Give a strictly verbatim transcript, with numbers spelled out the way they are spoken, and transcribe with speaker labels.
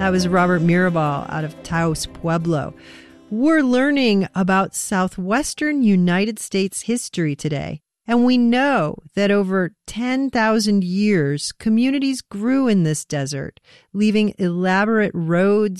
Speaker 1: That was Robert Mirabal out of Taos Pueblo. We're learning about southwestern United States history today, and we know that over ten thousand years, communities grew in this desert, leaving elaborate roads,